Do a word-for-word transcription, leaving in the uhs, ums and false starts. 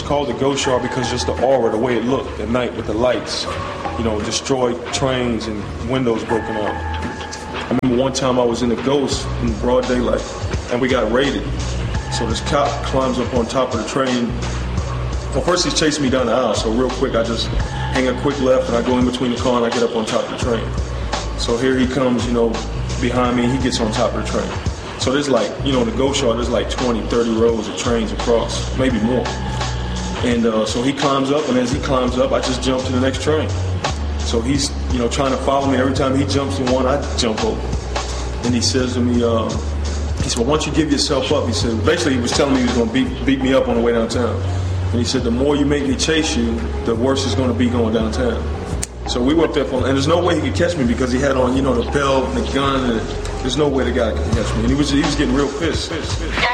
called the Ghost Yard because just the aura, the way it looked at night with the lights, you know, destroyed trains and windows broken out. I remember one time I was in the Ghost in broad daylight, and we got raided. So this cop climbs up on top of the train. Well, first he's chasing me down the aisle, so real quick I just hang a quick left and I go in between the car and I get up on top of the train. So here he comes, you know, behind me, and he gets on top of the train. So there's like, you know, in the Ghost Yard, there's like twenty, thirty rows of trains across, maybe more. And uh, so he climbs up, and as he climbs up, I just jump to the next train. So he's, you know, trying to follow me. Every time he jumps in one, I jump over. And he says to me, uh, he said, well, once you give yourself up, he said, basically he was telling me he was going to beat, beat me up on the way downtown. And he said, the more you make me chase you, the worse it's going to be going downtown. So we were up there for, and there's no way he could catch me because he had on, you know, the belt and the gun, and there's no way the guy could catch me. And he was, he was getting real pissed. pissed, pissed.